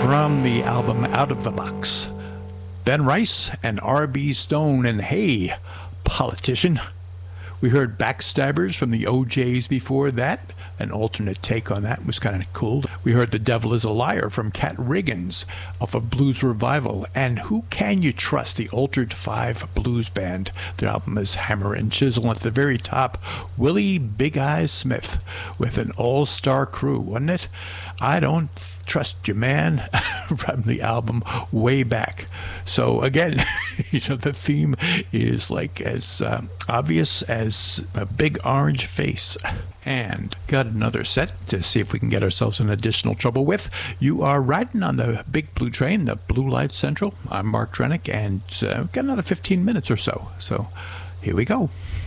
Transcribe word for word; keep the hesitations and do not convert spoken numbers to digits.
from the album Out of the Box. Ben Rice and R B Stone and Hey, Politician. We heard Backstabbers from the O Js before that. An alternate take on that was kind of cool. We heard The Devil is a Liar from Cat Riggins off of Blues Revival. And Who Can You Trust, the Altered Five Blues Band. Their album is Hammer and Chisel. At the very top, Willie Big Eyes Smith with an all-star crew, wasn't it? I Don't Trust You, Man, from the album Way Back. So again, you know, the theme is like as um, obvious as a big orange face. And got another set to see if we can get ourselves in additional trouble with. You are riding on the big blue train, the Blue Light Central. I'm Mark Drennick, and uh, got another fifteen minutes or so. So here we go.